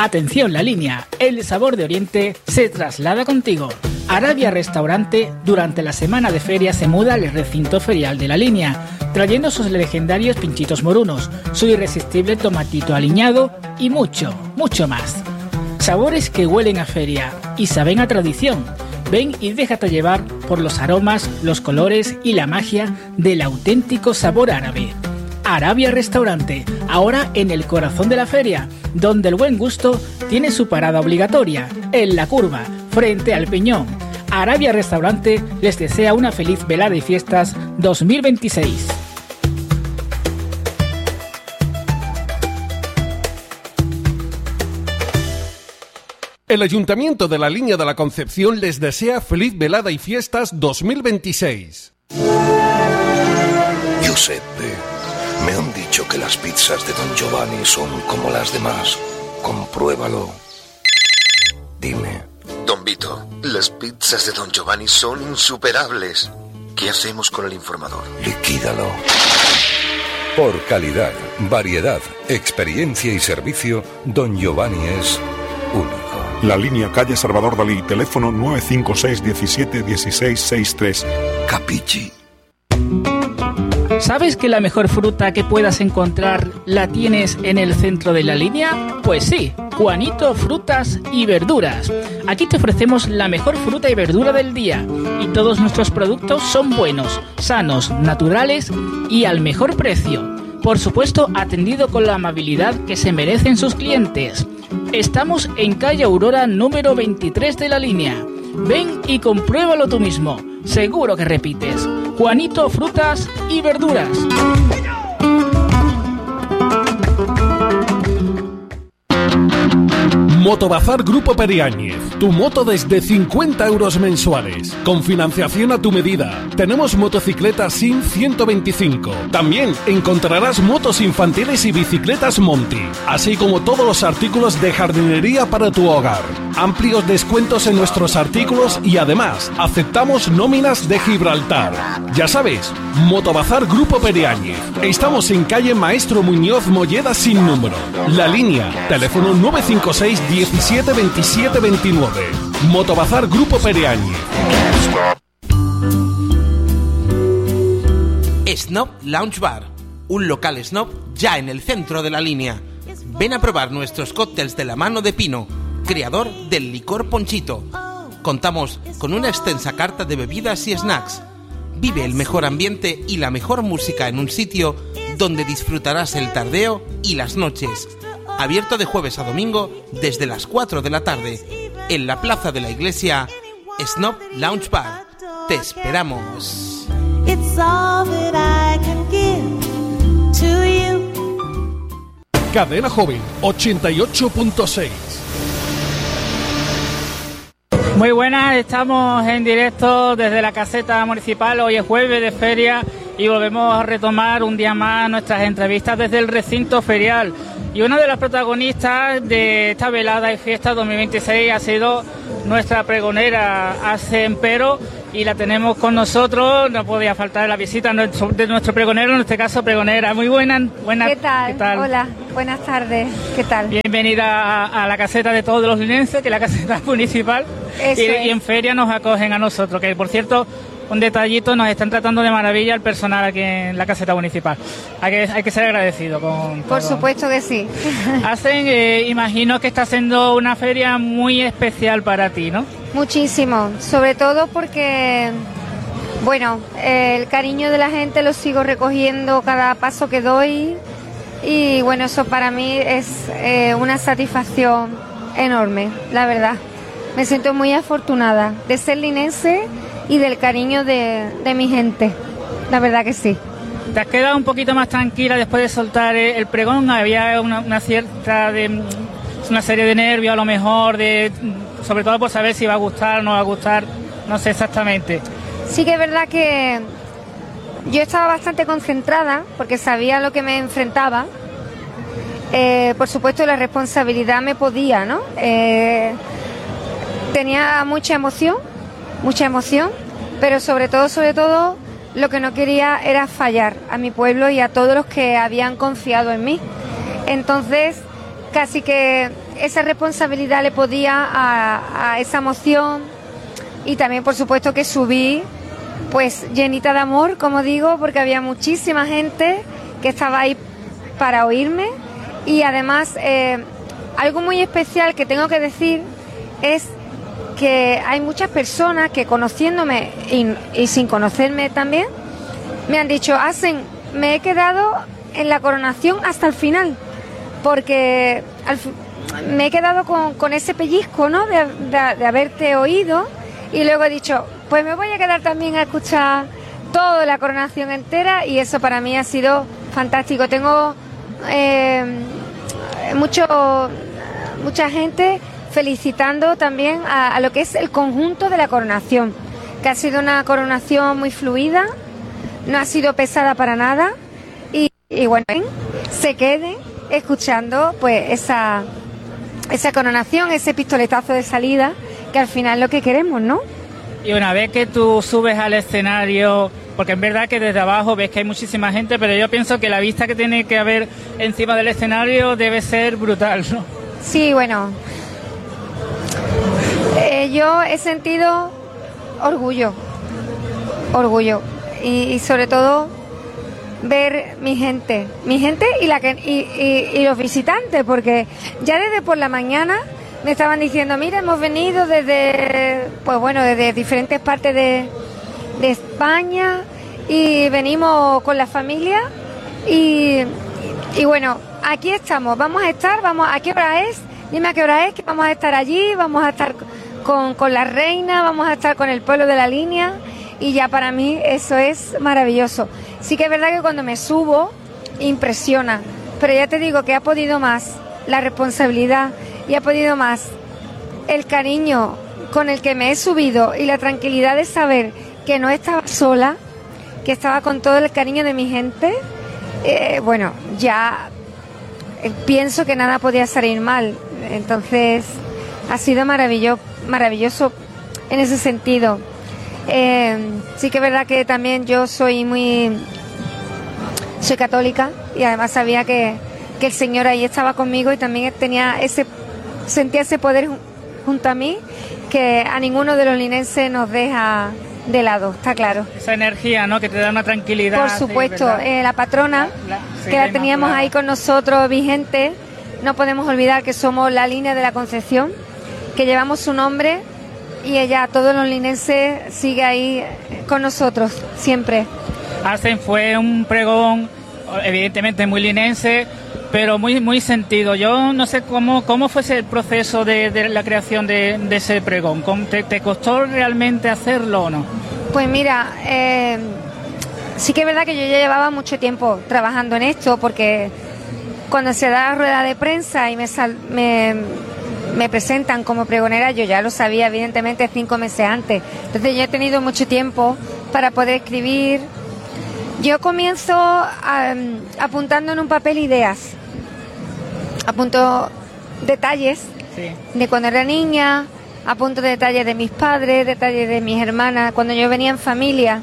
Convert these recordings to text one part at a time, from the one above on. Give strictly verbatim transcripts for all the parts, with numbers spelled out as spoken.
Atención, La Línea, el sabor de Oriente se traslada contigo. Arabia Restaurante durante la semana de feria se muda al recinto ferial de La Línea, trayendo sus legendarios pinchitos morunos, su irresistible tomatito aliñado y mucho, mucho más. Sabores que huelen a feria y saben a tradición. Ven y déjate llevar por los aromas, los colores y la magia del auténtico sabor árabe. Arabia Restaurante, ahora en el corazón de la feria, donde el buen gusto tiene su parada obligatoria, en la curva, frente al Peñón. Arabia Restaurante les desea una feliz velada y fiestas dos mil veintiséis. El Ayuntamiento de La Línea de la Concepción les desea feliz velada y fiestas dos mil veintiséis. Giuseppe, me han dicho que las pizzas de Don Giovanni son como las demás. Compruébalo. Dime. Don Vito, las pizzas de Don Giovanni son insuperables. ¿Qué hacemos con el informador? Liquídalo. Por calidad, variedad, experiencia y servicio, Don Giovanni es único. La Línea, calle Salvador Dalí, teléfono nueve cinco seis diecisiete dieciséis sesenta y tres. Capichi. ¿Sabes que la mejor fruta que puedas encontrar la tienes en el centro de La Línea? Pues sí, Juanito Frutas y Verduras. Aquí te ofrecemos la mejor fruta y verdura del día y todos nuestros productos son buenos, sanos, naturales y al mejor precio. Por supuesto, atendido con la amabilidad que se merecen sus clientes. Estamos en calle Aurora número veintitrés de La Línea. Ven y compruébalo tú mismo. Seguro que repites. Juanito Frutas y Verduras. Motobazar Grupo Periáñez, tu moto desde cincuenta euros mensuales, con financiación a tu medida. Tenemos motocicletas S I M ciento veinticinco. También encontrarás motos infantiles y bicicletas Monty, así como todos los artículos de jardinería para tu hogar. Amplios descuentos en nuestros artículos y además aceptamos nóminas de Gibraltar. Ya sabes, Motobazar Grupo Periáñez. Estamos en calle Maestro Muñoz Molleda sin número. La Línea, teléfono nueve cinco seis diecisiete veintisiete veintinueve. Motobazar Grupo Periáñez. Snob Lounge Bar, un local snob ya en el centro de La Línea. Ven a probar nuestros cócteles de la mano de Pino, creador del licor Ponchito. Contamos con una extensa carta de bebidas y snacks. Vive el mejor ambiente y la mejor música en un sitio donde disfrutarás el tardeo y las noches. Abierto de jueves a domingo desde las cuatro de la tarde. En la plaza de la iglesia, Snob Lounge Bar. Te esperamos. Cadena Joven ochenta y ocho punto seis. Muy buenas, estamos en directo desde la caseta municipal. Hoy es jueves de feria y volvemos a retomar un día más nuestras entrevistas desde el recinto ferial. Y una de las protagonistas de esta velada y fiesta dos mil veintiséis ha sido nuestra pregonera Ace Empero, y la tenemos con nosotros. No podía faltar la visita de nuestro pregonero, en este caso pregonera. Muy buenas. buenas ¿Qué tal? ¿Qué tal? Hola, buenas tardes. ¿Qué tal? Bienvenida a, a la caseta de todos los linenses, que es la caseta municipal. Eso y, es. y en feria nos acogen a nosotros, que por cierto, un detallito, nos están tratando de maravilla el personal aquí en la caseta municipal. Hay que, hay que ser agradecido con Por todo. supuesto que sí. Hacen, eh, imagino que está siendo una feria muy especial para ti, ¿no? Muchísimo, sobre todo porque, bueno, eh, el cariño de la gente lo sigo recogiendo cada paso que doy, y bueno, eso para mí es eh, una satisfacción enorme, la verdad. Me siento muy afortunada de ser linense y del cariño de, de mi gente, la verdad que sí. ¿Te has quedado un poquito más tranquila después de soltar el pregón? Había una, una cierta de, una serie de nervios a lo mejor, de sobre todo por saber si va a gustar o no va a gustar, no sé exactamente. Sí que es verdad que yo estaba bastante concentrada porque sabía a lo que me enfrentaba. Eh, por supuesto la responsabilidad me podía, ¿no? Eh, tenía mucha emoción, mucha emoción, pero sobre todo, sobre todo, lo que no quería era fallar a mi pueblo y a todos los que habían confiado en mí. Entonces, casi que esa responsabilidad le podía a, a esa emoción, y también por supuesto que subí pues llenita de amor, como digo, porque había muchísima gente que estaba ahí para oírme. Y además eh, algo muy especial que tengo que decir es que hay muchas personas que, conociéndome y, y sin conocerme también, me han dicho: Asen, me he quedado en la coronación hasta el final, porque al, me he quedado con, con ese pellizco, ¿no?, de, de, de haberte oído, y luego he dicho, pues me voy a quedar también a escuchar toda la coronación entera, y eso para mí ha sido fantástico. Tengo eh, mucho, mucha gente felicitando también a, a lo que es el conjunto de la coronación, que ha sido una coronación muy fluida, no ha sido pesada para nada, y, y bueno, se queden escuchando pues esa, esa coronación, ese pistoletazo de salida, que al final es lo que queremos, ¿no? Y una vez que tú subes al escenario, porque es verdad que desde abajo ves que hay muchísima gente, pero yo pienso que la vista que tiene que haber encima del escenario debe ser brutal, ¿no? Sí, bueno, eh, yo he sentido orgullo, orgullo, y, y sobre todo ver mi gente, mi gente y, la que, y, y, y los visitantes, porque ya desde por la mañana me estaban diciendo, mira, hemos venido desde, pues bueno, desde diferentes partes de, de España, y venimos con la familia, y, y bueno, aquí estamos, vamos a estar, vamos, ¿a qué hora es? Dime a qué hora es, que vamos a estar allí, vamos a estar con, con la reina, vamos a estar con el pueblo de la línea, y ya para mí eso es maravilloso. Sí que es verdad que cuando me subo impresiona, pero ya te digo que ha podido más la responsabilidad, y ha podido más el cariño con el que me he subido, y la tranquilidad de saber que no estaba sola, que estaba con todo el cariño de mi gente. Eh, bueno, ya eh, pienso que nada podía salir mal. Entonces ha sido maravilloso, maravilloso en ese sentido. Eh, sí que es verdad que también yo soy muy soy católica, y además sabía que, que el Señor ahí estaba conmigo, y también tenía ese sentía ese poder junto a mí, que a ninguno de los linenses nos deja de lado, está claro. Esa energía, ¿no?, que te da una tranquilidad. Por supuesto, sí, eh, la patrona, la, la, sí, que la teníamos ahí con nosotros vigente, no podemos olvidar que somos la línea de la Concepción, que llevamos su nombre, y ella, todos los linenses, sigue ahí con nosotros, siempre. Asen, fue un pregón, evidentemente muy linense, pero muy muy sentido. Yo no sé cómo cómo fue ese proceso de, de la creación de, de ese pregón. ¿Te, ¿Te costó realmente hacerlo o no? Pues mira, eh, sí que es verdad que yo ya llevaba mucho tiempo trabajando en esto, porque cuando se da la rueda de prensa y me, sal, me, me presentan como pregonera, yo ya lo sabía evidentemente cinco meses antes. Entonces yo he tenido mucho tiempo para poder escribir. Yo comienzo um, apuntando en un papel ideas, apunto detalles sí. de cuando era niña, apunto detalles de mis padres, detalles de mis hermanas, cuando yo venía en familia,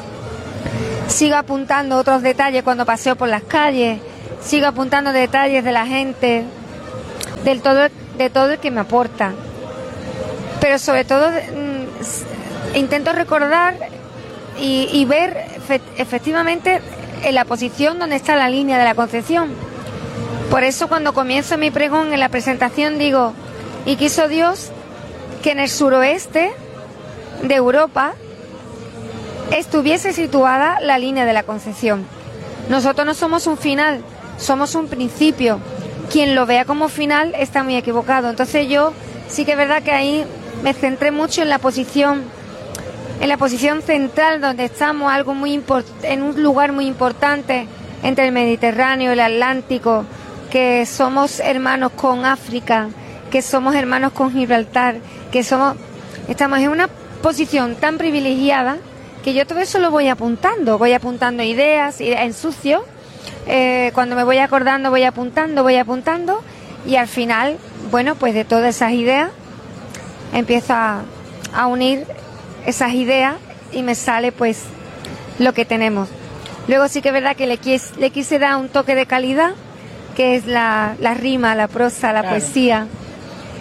sigo apuntando otros detalles cuando paseo por las calles, sigo apuntando detalles de la gente, del todo, de todo el que me aporta, pero sobre todo mm, intento recordar y, y ver efectivamente en la posición donde está la línea de la Concepción. Por eso cuando comienzo mi pregón en la presentación digo, y quiso Dios que en el suroeste de Europa estuviese situada la línea de la Concepción. Nosotros no somos un final, somos un principio. Quien lo vea como final está muy equivocado. Entonces yo sí que es verdad que ahí me centré mucho en la posición en la posición central, donde estamos algo muy import- en un lugar muy importante entre el Mediterráneo y el Atlántico, que somos hermanos con África, que somos hermanos con Gibraltar, que somos estamos en una posición tan privilegiada que yo todo eso lo voy apuntando, voy apuntando ideas, ideas en sucio, eh, cuando me voy acordando voy apuntando, voy apuntando, y al final, bueno, pues de todas esas ideas empiezo a, a unir esas ideas y me sale pues lo que tenemos. Luego sí que es verdad que le quise, le quise dar un toque de calidad, que es la, la rima, la prosa, la claro. poesía,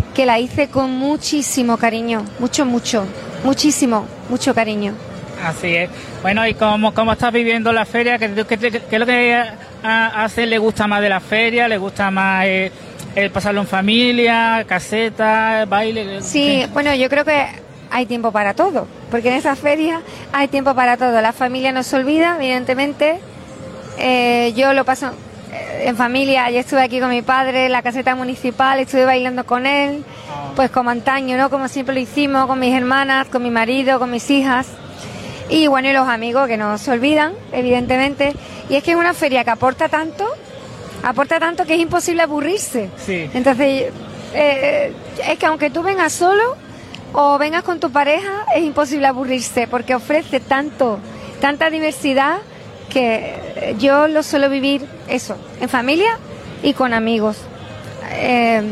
que la hice con muchísimo cariño, mucho, mucho, muchísimo, mucho cariño. Así es. Bueno, ¿y cómo, cómo estás viviendo la feria? ¿Qué, qué, qué es lo que a, hace? ¿Le gusta más de la feria? ¿Le gusta más eh, el pasarlo en familia, caseta, baile? Sí, bueno, yo creo que hay tiempo para todo, porque en esa feria hay tiempo para todo. La familia no se olvida, evidentemente. Eh, yo lo paso en familia. Yo estuve aquí con mi padre en la caseta municipal, estuve bailando con él, pues como antaño, ¿no? Como siempre lo hicimos, con mis hermanas, con mi marido, con mis hijas. Y bueno, y los amigos que no se olvidan, evidentemente. Y es que es una feria que aporta tanto, aporta tanto que es imposible aburrirse. Sí. Entonces, eh, es que aunque tú vengas solo o vengas con tu pareja, es imposible aburrirse porque ofrece tanto, tanta diversidad que yo lo suelo vivir eso, en familia y con amigos. Eh,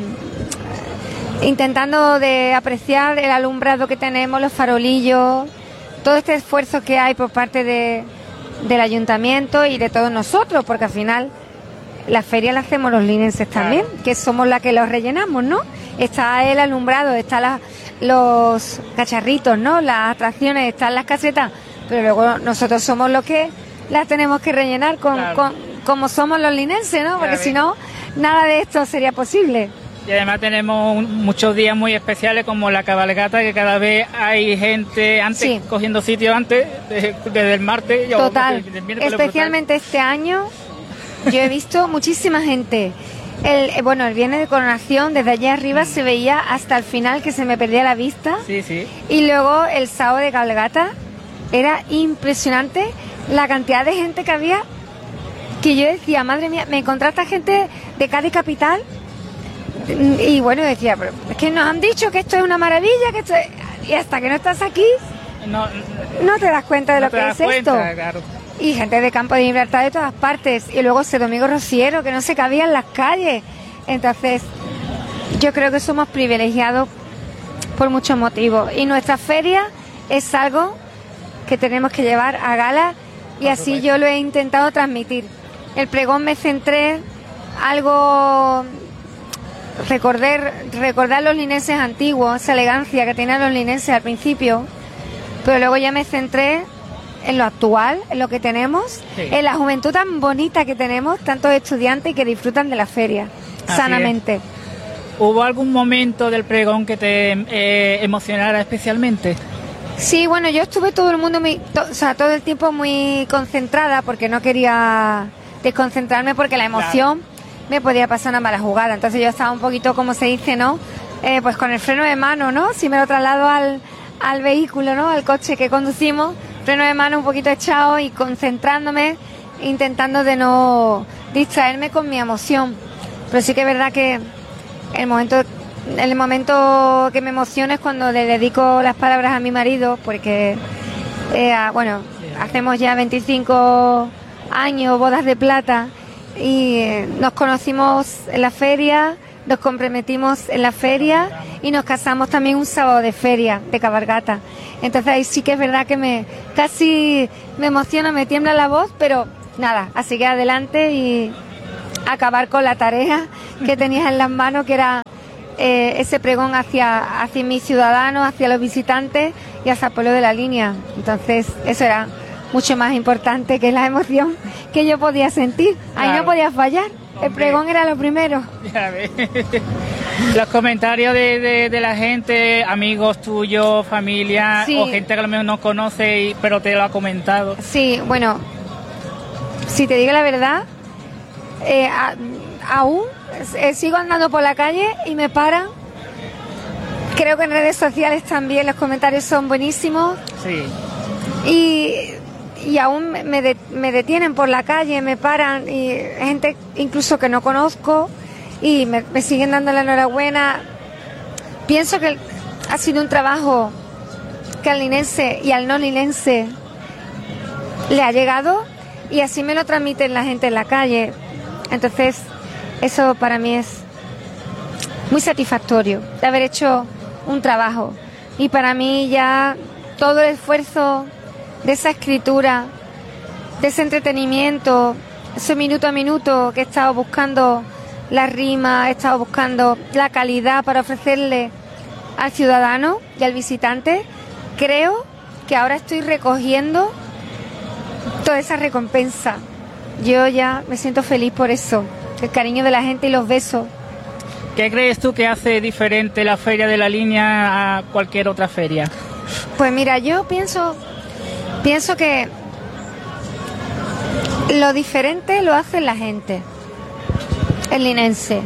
intentando de apreciar el alumbrado que tenemos, los farolillos, todo este esfuerzo que hay por parte de, del ayuntamiento y de todos nosotros, porque al final la feria la hacemos los linenses también, claro, que somos la que los rellenamos, ¿no? Está el alumbrado, están la, los cacharritos, ¿no? Las atracciones, están las casetas, pero luego nosotros somos los que las tenemos que rellenar con, claro, con como somos los linenses, ¿no? Porque claro, si no, nada de esto sería posible. Y además tenemos un, muchos días muy especiales como la cabalgata, que cada vez hay gente antes, sí, cogiendo sitio antes, desde, desde el martes. Total, yo, desde el especialmente brutal. Este año yo he visto muchísima gente. El, bueno, el viernes de coronación, desde allá arriba mm. se veía hasta el final, que se me perdía la vista. Sí, sí. Y luego el sábado de cabalgata, era impresionante la cantidad de gente que había, que yo decía, madre mía, me encontré a esta gente de Cádiz capital. Y bueno, decía, pero es que nos han dicho que esto es una maravilla, que esto es... y hasta que no estás aquí, no, no te das cuenta de no lo que es cuenta, esto. Claro. Y gente de Campo de Libertad de todas partes. Y luego ese domingo rociero, que no se cabía en las calles. Entonces, yo creo que somos privilegiados por muchos motivos. Y nuestra feria es algo que tenemos que llevar a gala, y por así supuesto. Yo lo he intentado transmitir. El pregón me centré algo... Recordar, recordar los linenses antiguos, esa elegancia que tenían los linenses al principio, pero luego ya me centré en lo actual, en lo que tenemos, sí, en la juventud tan bonita que tenemos, tantos estudiantes que disfrutan de la feria, así sanamente. Es. ¿Hubo algún momento del pregón que te eh, emocionara especialmente? Sí, bueno, yo estuve todo el mundo, muy, to, o sea, todo el tiempo muy concentrada porque no quería desconcentrarme, porque la emoción... Claro. Me podía pasar una mala jugada, entonces yo estaba un poquito, como se dice, ¿no? Eh, pues con el freno de mano, ¿no? Si me lo traslado al, al vehículo, ¿no? Al coche que conducimos, freno de mano un poquito echado y concentrándome, intentando de no distraerme con mi emoción. Pero sí que es verdad que el momento, el momento que me emociona es cuando le dedico las palabras a mi marido, porque, eh, bueno, hacemos ya veinticinco años, bodas de plata, y nos conocimos en la feria, nos comprometimos en la feria y nos casamos también un sábado de feria, de cabalgata. Entonces ahí sí que es verdad que me casi me emociona, me tiembla la voz, pero nada, así que adelante y acabar con la tarea que tenías en las manos, que era eh, ese pregón hacia, hacia mis ciudadanos, hacia los visitantes y hacia el pueblo de la línea. Entonces eso era mucho más importante que la emoción que yo podía sentir. Ahí claro. No podía fallar. Hombre. El pregón era lo primero. Ya ves. Los comentarios de, de, de la gente, amigos tuyos, familia, sí, o gente que a lo mejor no conoce, y, pero te lo ha comentado. Sí, bueno, si te digo la verdad, eh, a, aún eh, sigo andando por la calle y me paran. Creo que en redes sociales también los comentarios son buenísimos. Sí. Y... y aún me, de, me detienen por la calle, me paran, y gente incluso que no conozco, y me, me siguen dando la enhorabuena. Pienso que ha sido un trabajo que al linense y al no linense le ha llegado, y así me lo transmiten la gente en la calle. Entonces eso para mí es muy satisfactorio, de haber hecho un trabajo, y para mí ya todo el esfuerzo de esa escritura, de ese entretenimiento, ese minuto a minuto que he estado buscando la rima, he estado buscando la calidad para ofrecerle al ciudadano y al visitante. Creo que ahora estoy recogiendo toda esa recompensa. Yo ya me siento feliz por eso, el cariño de la gente y los besos. ¿Qué crees tú que hace diferente la Feria de la Línea a cualquier otra feria? Pues mira, yo pienso, pienso que lo diferente lo hace la gente, el linense.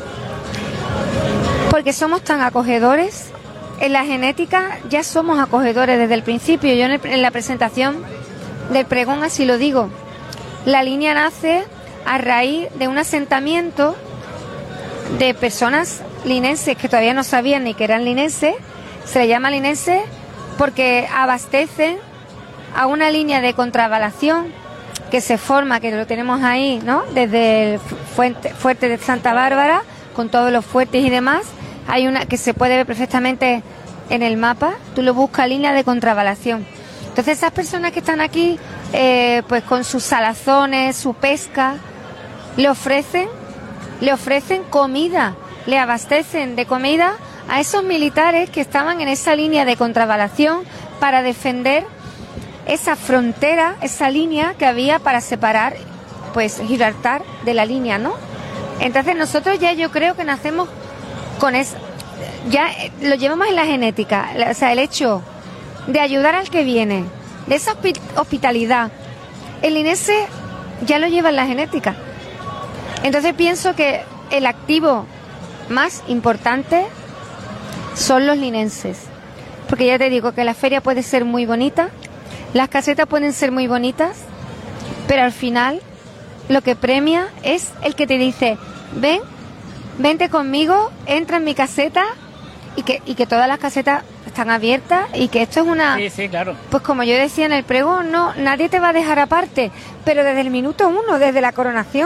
Porque somos tan acogedores. En la genética ya somos acogedores desde el principio. Yo en, el, en la presentación del pregón así lo digo. La línea nace a raíz de un asentamiento de personas linenses que todavía no sabían ni que eran linenses. Se le llama linense porque abastecen a una línea de contravalación que se forma, que lo tenemos ahí, ¿no? Desde el fuerte, fuerte de Santa Bárbara, con todos los fuertes y demás. Hay una que se puede ver perfectamente en el mapa. Tú lo buscas, línea de contravalación. Entonces esas personas que están aquí, eh, pues con sus salazones, su pesca, le ofrecen, le ofrecen comida, le abastecen de comida a esos militares que estaban en esa línea de contravalación para defender esa frontera, esa línea que había para separar, pues, Gibraltar de la línea, ¿no? Entonces nosotros ya yo creo que nacemos con eso, ya lo llevamos en la genética, o sea, el hecho de ayudar al que viene, de esa hospitalidad, el linense ya lo lleva en la genética. Entonces pienso que el activo más importante son los linenses, porque ya te digo que la feria puede ser muy bonita, las casetas pueden ser muy bonitas, pero al final lo que premia es el que te dice, ven, vente conmigo, entra en mi caseta, y que, y que todas las casetas están abiertas y que esto es una... Sí, sí, claro. Pues como yo decía en el pregón, no, nadie te va a dejar aparte, pero desde el minuto uno, desde la coronación,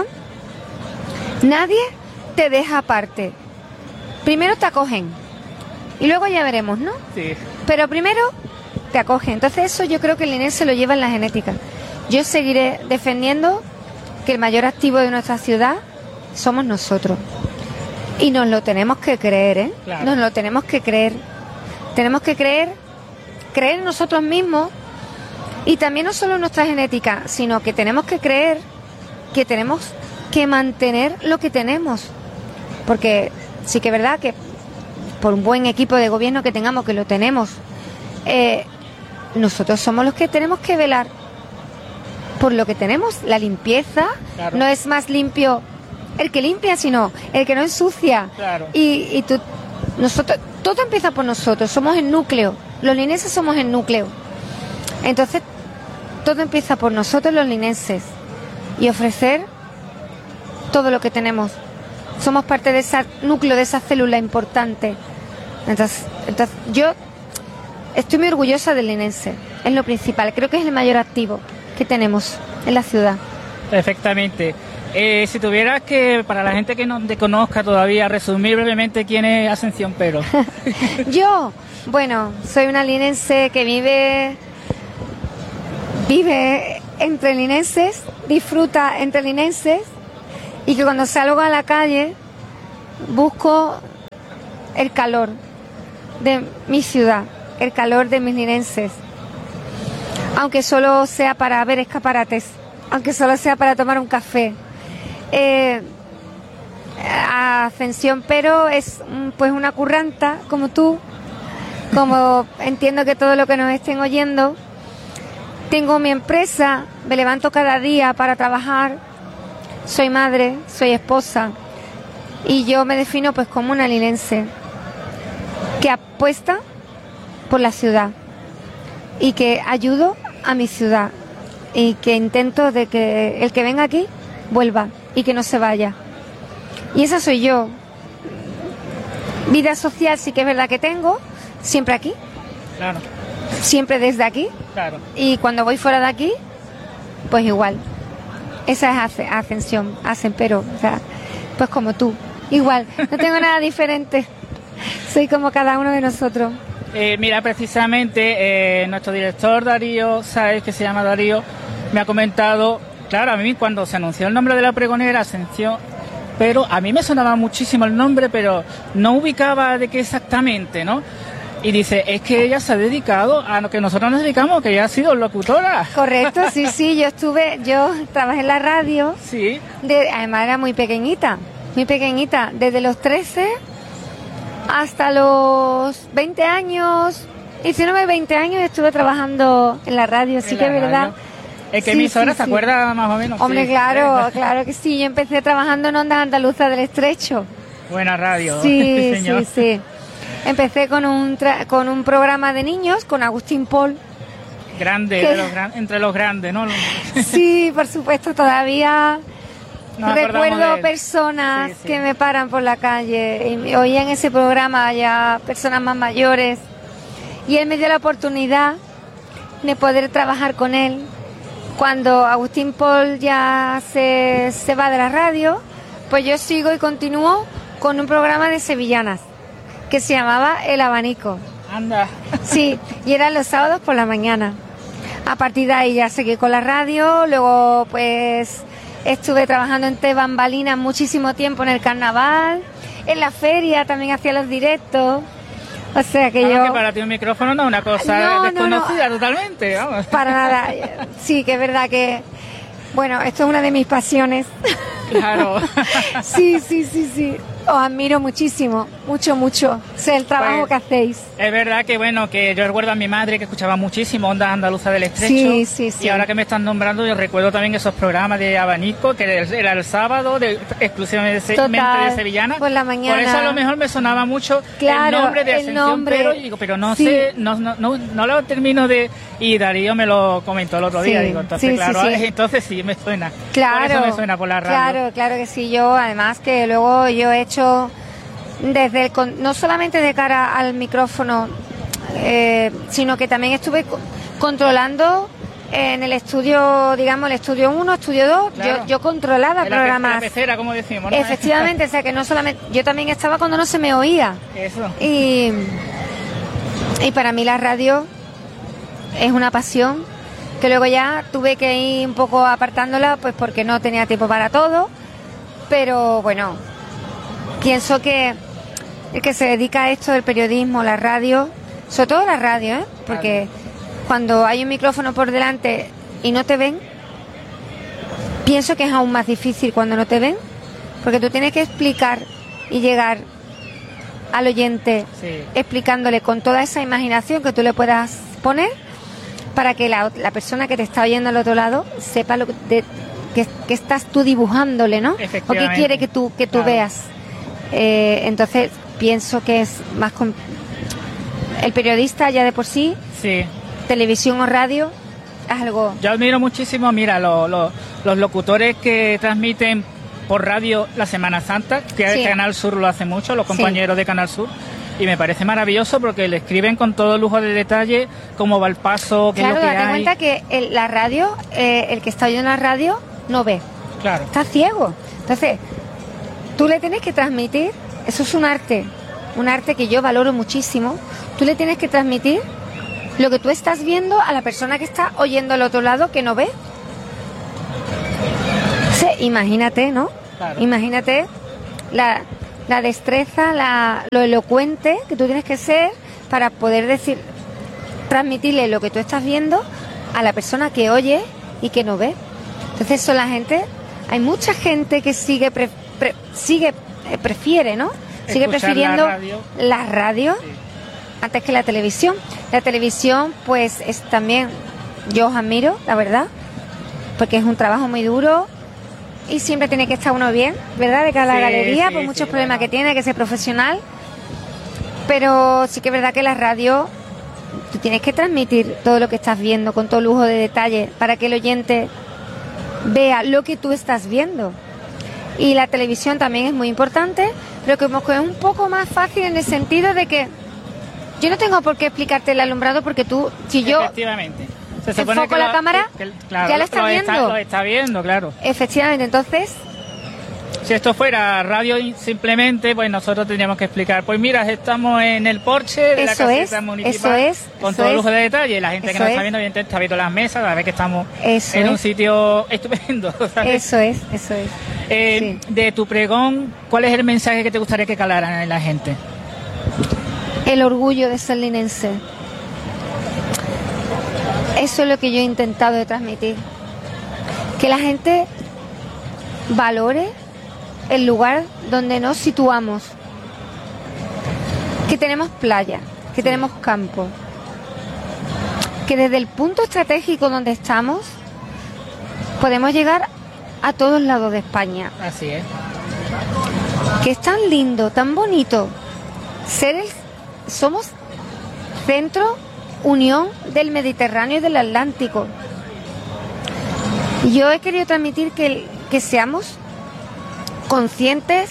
nadie te deja aparte. Primero te acogen y luego ya veremos, ¿no? Sí. Pero primero te acogen. Entonces eso yo creo que el linense lo lleva en la genética. Yo seguiré defendiendo que el mayor activo de nuestra ciudad somos nosotros. Y nos lo tenemos que creer, ¿eh? Claro. Nos lo tenemos que creer. Tenemos que creer, creer en nosotros mismos y también no solo en nuestra genética, sino que tenemos que creer que tenemos que mantener lo que tenemos. Porque sí que es verdad que por un buen equipo de gobierno que tengamos, que lo tenemos, eh, nosotros somos los que tenemos que velar por lo que tenemos. La limpieza, claro. No es más limpio el que limpia, sino el que no ensucia. Claro. Y, y tú, nosotros, todo empieza por nosotros, somos el núcleo. Los linenses somos el núcleo. Entonces, todo empieza por nosotros los linenses. Y ofrecer todo lo que tenemos. Somos parte de ese núcleo, de esa célula importante. Entonces, entonces yo estoy muy orgullosa del linense. Es lo principal. Creo que es el mayor activo que tenemos en la ciudad. Perfectamente. Eh, si tuvieras que, para la gente que no te conozca todavía, resumir brevemente quién es Ascensión Pero. Yo, bueno, soy una linense que vive, vive entre linenses, disfruta entre linenses y que cuando salgo a la calle busco el calor de mi ciudad, el calor de mis linenses, aunque solo sea para ver escaparates, aunque solo sea para tomar un café. Eh, Ascensión Pero es pues una curranta como tú, como entiendo que todo lo que nos estén oyendo. Tengo mi empresa, me levanto cada día para trabajar, soy madre, soy esposa y yo me defino pues como una linense que apuesta por la ciudad y que ayudo a mi ciudad y que intento de que el que venga aquí vuelva y que no se vaya. Y esa soy yo. Vida social sí que es verdad que tengo, siempre aquí. Claro. Siempre desde aquí. Claro. Y cuando voy fuera de aquí, pues igual. Esa es Ascensión, hacen pero, o sea, pues como tú. Igual, no tengo nada diferente. Soy como cada uno de nosotros. Eh, mira, precisamente eh, nuestro director Darío, sabes que se llama Darío, me ha comentado, claro, a mí cuando se anunció el nombre de la pregonera, Ascensión, pero a mí me sonaba muchísimo el nombre, pero no ubicaba de qué exactamente, ¿no? Y dice, es que ella se ha dedicado a lo que nosotros nos dedicamos, que ella ha sido locutora. Correcto, sí, sí, yo estuve, yo trabajé en la radio, sí. de, además era muy pequeñita, muy pequeñita, desde los trece hasta los veinte años, diecinueve, veinte años estuve trabajando en la radio, sí que es verdad. ¿En qué sí, emisora sí, se sí. acuerda más o menos? Hombre, Sí. claro, claro que sí, yo empecé trabajando en Ondas Andaluzas del Estrecho. Buena radio. Sí, señor. sí, sí. Empecé con un tra- con un programa de niños con Agustín Pol. Grande, ¿Qué? de los gran- entre los grandes, ¿no? Sí, por supuesto, todavía Nos acordamos recuerdo de él. personas Sí, sí. que me paran por la calle y me oían ese programa ya personas más mayores y él me dio la oportunidad de poder trabajar con él. Cuando Agustín Pol ya se, se va de la radio, pues yo sigo y continúo con un programa de sevillanas que se llamaba El Abanico. Anda. Sí, y eran los sábados por la mañana. A partir de ahí ya seguí con la radio, luego pues estuve trabajando en T Bambalinas muchísimo tiempo en el carnaval, en la feria también hacía los directos. O sea que Claro yo... que para ti un micrófono no es una cosa No, no, desconocida no. totalmente, vamos. Para nada. Sí, que es verdad que... Bueno, esto es una de mis pasiones. Claro. Sí, sí, sí, sí. Os admiro muchísimo, mucho, mucho. Sé el trabajo Pues, que hacéis. Es verdad que, bueno, que yo recuerdo a mi madre que escuchaba muchísimo Ondas Andaluzas del Estrecho. Sí, sí, sí. Y ahora que me están nombrando, yo recuerdo también esos programas de Abanico, que era el sábado, de, exclusivamente de, Total, de Sevillana. por la mañana. Por eso a lo mejor me sonaba mucho Claro, el nombre de el Ascensión, nombre. pero, digo, pero no Sí. sé, no, no, no, no lo termino de... Y Darío me lo comentó el otro día, Sí, digo, entonces, sí, sí, claro, sí. entonces sí me suena. Claro, Por eso me suena por la radio. Claro, claro que sí. Yo, además, que luego yo he hecho desde el, con- no solamente de cara al micrófono, eh, sino que también estuve co- controlando en el estudio, digamos, el estudio uno, estudio dos. Claro. Yo, yo controlaba En la pe- programas. la pecera, como decimos, ¿no? Efectivamente, o sea que no solamente, yo también estaba cuando no se me oía. Eso. Y, y para mí la radio es una pasión que luego ya tuve que ir un poco apartándola pues porque no tenía tiempo para todo, pero bueno, pienso que el que se dedica a esto del periodismo, la radio, sobre todo la radio, ¿eh? Porque cuando hay un micrófono por delante y no te ven, pienso que es aún más difícil cuando no te ven, porque tú tienes que explicar y llegar al oyente Sí. explicándole con toda esa imaginación que tú le puedas poner para que la, la persona que te está oyendo al otro lado sepa lo que, de- que, que estás tú dibujándole, ¿no? O que Efectivamente. quiere que tú, que tú Claro. veas. Eh, entonces pienso que es más... com- el periodista ya de por sí, Sí. televisión o radio, es algo... Yo admiro muchísimo, mira, lo- lo- los locutores que transmiten por radio la Semana Santa, que Sí. Canal Sur lo hace mucho, los Sí. compañeros de Canal Sur, y me parece maravilloso porque le escriben con todo lujo de detalle cómo va el paso, qué Claro, es lo que date hay. cuenta que el- la radio, eh, el que está oyendo la radio, no ve. Claro, Está ciego. Entonces, tú le tienes que transmitir, eso es un arte, un arte que yo valoro muchísimo, tú le tienes que transmitir lo que tú estás viendo a la persona que está oyendo al otro lado que no ve. Sí, imagínate, ¿no? Claro. Imagínate la, la destreza, la, lo elocuente que tú tienes que ser para poder decir, transmitirle lo que tú estás viendo a la persona que oye y que no ve. Entonces eso la gente, hay mucha gente que sigue, pre- pre- sigue eh, prefiere, ¿no? Sigue Escuchar prefiriendo la radio. la radio antes que la televisión. La televisión, pues es también, yo os admiro, la verdad, porque es un trabajo muy duro y siempre tiene que estar uno bien, ¿verdad? De cada Sí, galería, sí, por muchos sí, problemas bueno. que tiene, que ser profesional. Pero sí que es verdad que la radio, tú tienes que transmitir todo lo que estás viendo con todo lujo de detalle para que el oyente vea lo que tú estás viendo. Y la televisión también es muy importante, pero como que es un poco más fácil en el sentido de que yo no tengo por qué explicarte el alumbrado porque tú, si yo, efectivamente. Se enfoco la cámara, claro, ya lo está Está, viendo. lo está viendo, claro. efectivamente, entonces, Si esto fuera radio y simplemente, pues nosotros tendríamos que explicar, pues mira, estamos en el porche de la Eso caseta es, municipal eso es, con eso todo es. lujo de detalle. La gente que Eso nos está es. viendo, evidentemente, está viendo las mesas, a ver que estamos Eso en un es. sitio estupendo, ¿sabes? eso es, eso es. Eh, sí. De tu pregón, ¿cuál es el mensaje que te gustaría que calara en la gente? El orgullo de ser linense. Eso es lo que yo he intentado de transmitir. Que la gente valore el lugar donde nos situamos. Que tenemos playa, que tenemos campo. Que desde el punto estratégico donde estamos podemos llegar a todos lados de España. Así es. Que es tan lindo, tan bonito ser el, somos centro, unión del Mediterráneo y del Atlántico. Yo he querido transmitir que, que seamos conscientes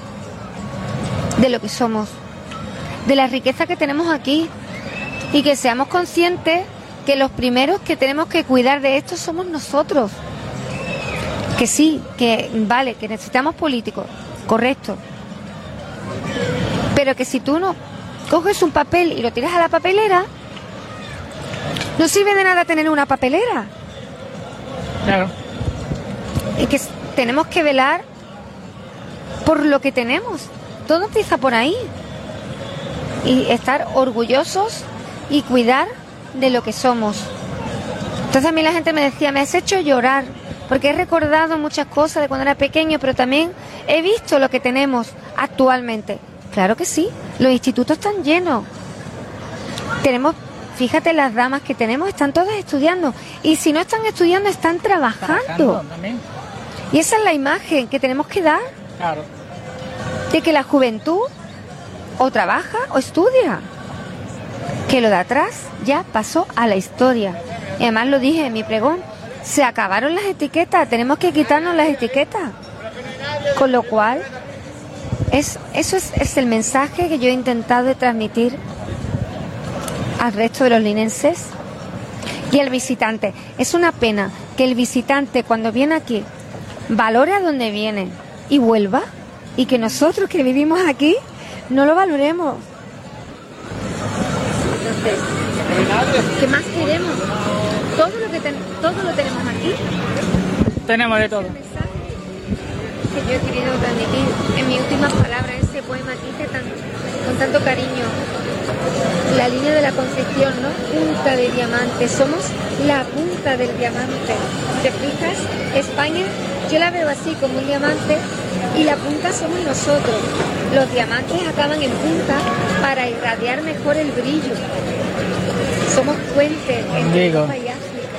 de lo que somos, de la riqueza que tenemos aquí, y que seamos conscientes que los primeros que tenemos que cuidar de esto somos nosotros. Que sí, que vale, que necesitamos políticos, correcto. Pero que si tú no coges un papel y lo tiras a la papelera, no sirve de nada tener una papelera. Claro. Y que tenemos que velar por lo que tenemos. Todo empieza por ahí. Y estar orgullosos y cuidar de lo que somos. Entonces a mí la gente me decía, me has hecho llorar, porque he recordado muchas cosas de cuando era pequeño, pero también he visto lo que tenemos actualmente. Claro que sí, los institutos están llenos. Tenemos, fíjate, las damas que tenemos están todas estudiando, y si no están estudiando están trabajando. trabajando y esa es la imagen que tenemos que dar. Claro. De que la juventud o trabaja o estudia. Que lo de atrás ya pasó a la historia. Y además lo dije en mi pregón, se acabaron las etiquetas, tenemos que quitarnos las etiquetas. Con lo cual, es, eso es, es el mensaje que yo he intentado de transmitir al resto de los linenses y al visitante. Es una pena que el visitante, cuando viene aquí, valore a dónde viene y vuelva, y que nosotros que vivimos aquí no lo valoremos. Entonces, ¿qué más queremos? Todo lo que ten, todo lo tenemos aquí. Tenemos de todo. El mensaje que yo he querido transmitir en mis últimas palabras, ese poema que hice tan, con tanto cariño. La línea de la Concepción, ¿no? Punta de diamante. Somos la punta del diamante. ¿Te fijas? España, yo la veo así, como un diamante, y la punta somos nosotros. Los diamantes acaban en punta para irradiar mejor el brillo. Somos puentes entre Europa y África.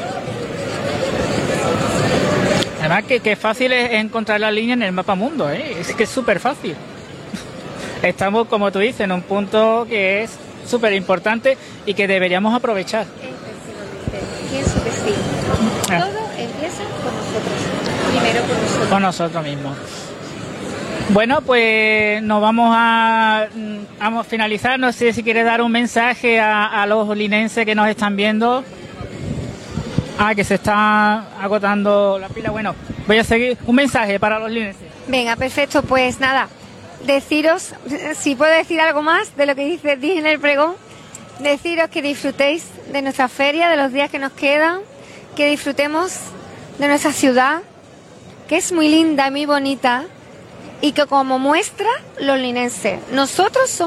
Además que, que fácil es encontrar la línea en el mapa mundo, ¿eh? Es que es súper fácil. Estamos, como tú dices, en un punto que es súper importante y que deberíamos aprovechar. Efectivamente, pienso que sí. Ah. Todo empieza con nosotros, primero con nosotros. Con nosotros mismos. Bueno, pues nos vamos a, a finalizar. No sé si quieres dar un mensaje a, a los linenses que nos están viendo. Ah, que se está agotando la pila. Bueno, voy a seguir. Un mensaje para los linenses. Venga, perfecto. Pues nada, deciros, si puedo decir algo más de lo que dice, dije en el pregón, deciros que disfrutéis de nuestra feria, de los días que nos quedan, que disfrutemos de nuestra ciudad, que es muy linda, muy bonita, y que como muestra los linenses, nosotros somos